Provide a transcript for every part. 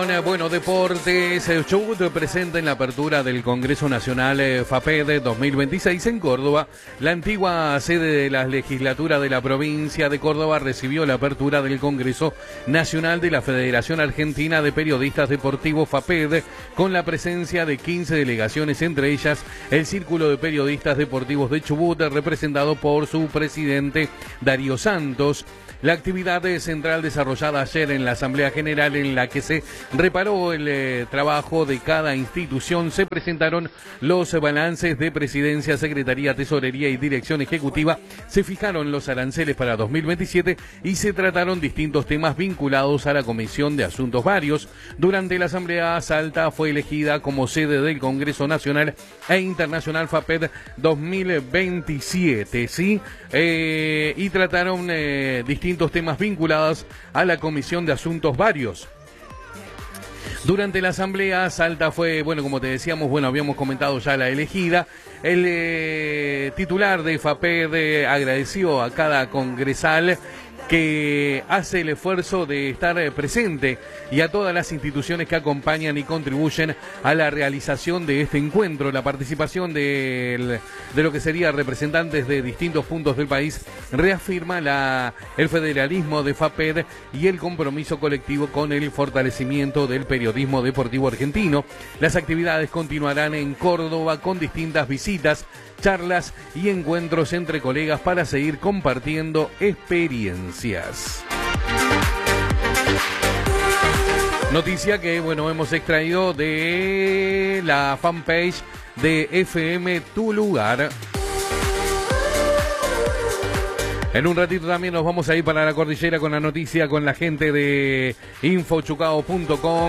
información, bueno, deportes. Chubut presenta en la apertura del Congreso Nacional FAPED 2026 en Córdoba. La antigua sede de la legislatura de la provincia de Córdoba recibió la apertura del Congreso Nacional de la Federación Argentina de Periodistas Deportivos FAPED, con la presencia de 15 delegaciones, entre ellas el Círculo de Periodistas Deportivos de Chubut, representado por su presidente Darío Santos. La actividad central desarrollada ayer en la Asamblea General, en la que se reparó el trabajo de cada institución, se presentaron los balances de Presidencia, Secretaría, Tesorería y Dirección Ejecutiva, se fijaron los aranceles para 2027 y se trataron distintos temas vinculados a la Comisión de Asuntos Varios. Durante la Asamblea, Salta fue elegida como sede del Congreso Nacional e Internacional FAPED 2027, ¿sí? Y trataron distintos temas vinculados a la Comisión de Asuntos Varios. Durante la asamblea, Salta fue, bueno, como te decíamos, bueno, habíamos comentado ya la elegida. El titular de FAPED agradeció a cada congresal que hace el esfuerzo de estar presente y a todas las instituciones que acompañan y contribuyen a la realización de este encuentro. La participación de lo que serían representantes de distintos puntos del país reafirma el federalismo de FAPED y el compromiso colectivo con el fortalecimiento del periodismo deportivo argentino. Las actividades continuarán en Córdoba con distintas visitas, charlas y encuentros entre colegas para seguir compartiendo experiencias. Noticia que, bueno, hemos extraído de la fanpage de FM Tu Lugar. En un ratito también nos vamos a ir para la cordillera con la noticia con la gente de infochucao.com.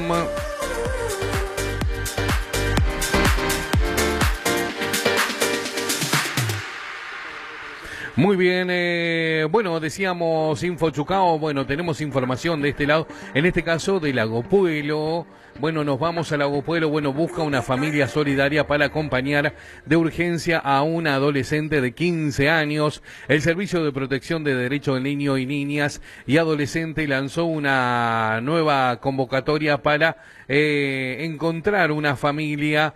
Muy bien, bueno, decíamos Infochucao, bueno, tenemos información de este lado, en este caso de Lago Puelo. Bueno, nos vamos a Lago Puelo. Bueno, busca una familia solidaria para acompañar de urgencia a una adolescente de 15 años. El Servicio de Protección de Derechos del Niño y Niñas y Adolescente lanzó una nueva convocatoria para encontrar una familia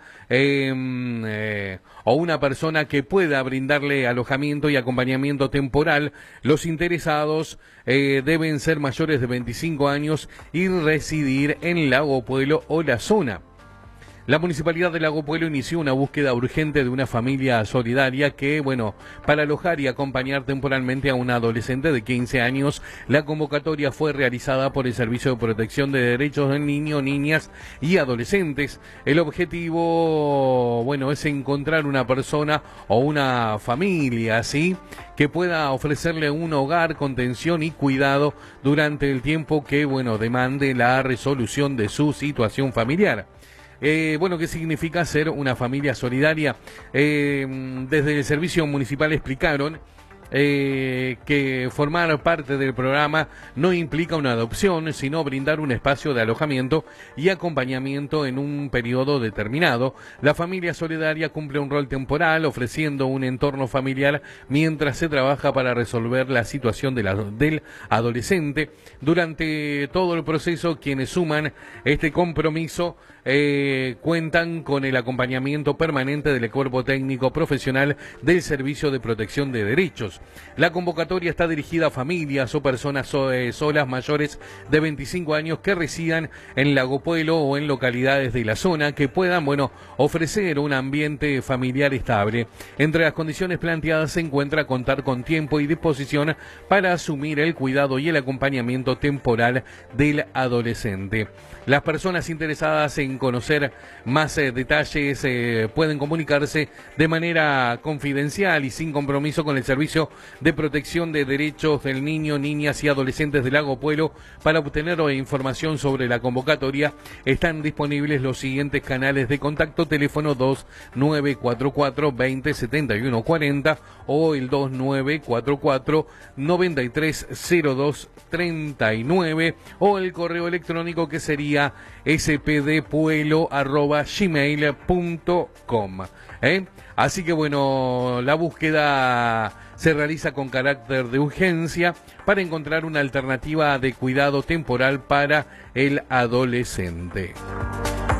o una persona que pueda brindarle alojamiento y acompañamiento temporal. Los interesados deben ser mayores de 25 años y residir en Lago Puelo o la zona. La Municipalidad de Lago Puelo inició una búsqueda urgente de una familia solidaria que, bueno, para alojar y acompañar temporalmente a una adolescente de 15 años. La convocatoria fue realizada por el Servicio de Protección de Derechos del Niño, Niñas y Adolescentes. El objetivo, bueno, es encontrar una persona o una familia, ¿sí?, que pueda ofrecerle un hogar, contención y cuidado durante el tiempo que, bueno, demande la resolución de su situación familiar. Bueno, ¿qué significa ser una familia solidaria? Desde el servicio municipal explicaron que formar parte del programa no implica una adopción, sino brindar un espacio de alojamiento y acompañamiento en un periodo determinado. La familia solidaria cumple un rol temporal, ofreciendo un entorno familiar mientras se trabaja para resolver la situación del adolescente. Durante todo el proceso, quienes suman este compromiso cuentan con el acompañamiento permanente del cuerpo técnico profesional del Servicio de Protección de Derechos. La convocatoria está dirigida a familias o personas solas mayores de 25 años que residan en Lago Puelo o en localidades de la zona, que puedan, bueno, ofrecer un ambiente familiar estable. Entre las condiciones planteadas se encuentra contar con tiempo y disposición para asumir el cuidado y el acompañamiento temporal del adolescente. Las personas interesadas en conocer más detalles pueden comunicarse de manera confidencial y sin compromiso con el Servicio de Protección de Derechos del Niño, Niñas y Adolescentes de Lago Puelo. Para obtener información sobre la convocatoria están disponibles los siguientes canales de contacto: teléfono 2944 20 71 40 o el 2944 9302 39 o el correo electrónico que sería spdpuelo@gmail.com. Así que bueno, la búsqueda se realiza con carácter de urgencia para encontrar una alternativa de cuidado temporal para el adolescente.